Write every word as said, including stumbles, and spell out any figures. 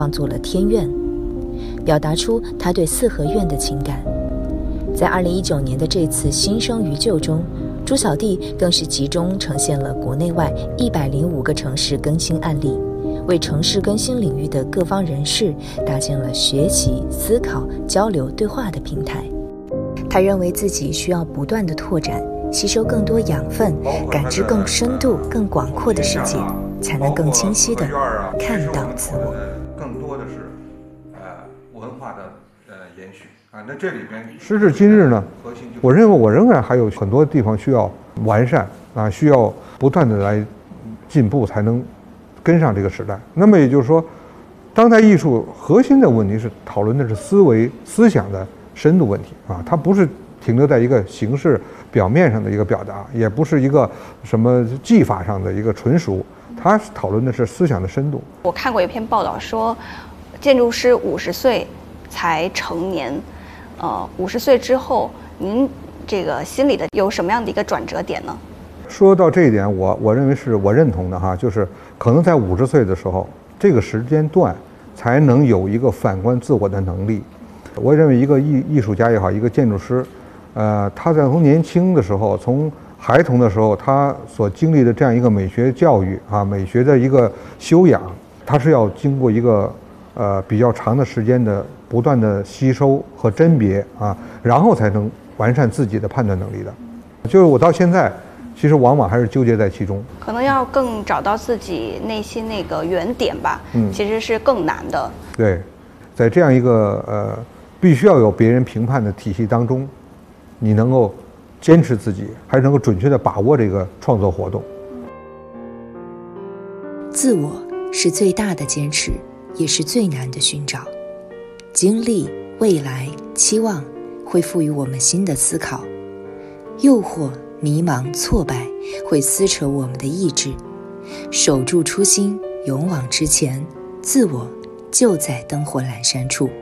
创作了《天愿》，表达出他对四合院的情感。在二零一九年的这次新生于旧中，朱小弟更是集中呈现了国内外一百零五个城市更新案例，为城市更新领域的各方人士搭建了学习、思考、交流、对话的平台。他认为自己需要不断的拓展，吸收更多养分，感知更深度、更广阔的世界，才能更清晰地看到自我。 更多的是呃文化的呃延续啊。那这里边时至今日呢，我认为我仍然还有很多地方需要完善啊，需要不断的来进步，才能跟上这个时代。那么也就是说，当代艺术核心的问题是讨论的是思维、思想的深度问题啊，它不是停留在一个形式表面上的一个表达，也不是一个什么技法上的一个纯熟，它讨论的是思想的深度。 我看过一篇报道说，建筑师五十岁才成年，呃，五十岁之后，您这个心里的有什么样的一个转折点呢？ 说到这一点，我我认为是我认同的哈，就是可能在五十岁的时候，这个时间段才能有一个反观自我的能力。我认为一个艺艺术家也好，一个建筑师，呃，他在从年轻的时候，从孩童的时候，他所经历的这样一个美学教育啊，美学的一个修养，他是要经过一个呃比较长的时间的不断的吸收和甄别啊，然后才能完善自己的判断能力的。就是我到现在，其实往往还是纠结在其中， 可能要更找到自己内心那个原点吧，嗯，其实是更难的。 对，在这样一个呃必须要有别人评判的体系当中，你能够坚持自己，还能够准确地把握这个创作活动。 自我是最大的坚持，也是最难的寻找。经历、未来、期望会赋予我们新的思考，诱惑、迷茫、挫败会撕扯我们的意志。守住初心，勇往直前，自我就在灯火阑珊处。